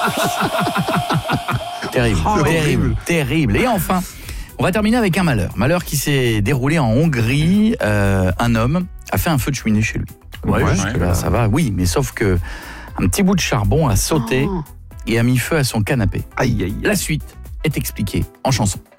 Terrible, terrible. Et enfin, on va terminer avec un malheur. Malheur qui s'est déroulé en Hongrie. Un homme a fait un feu de cheminée chez lui. Jusque-là, ça va. Oui, mais sauf que un petit bout de charbon a sauté et a mis feu à son canapé. Aïe, aïe. La suite est expliquée en chanson.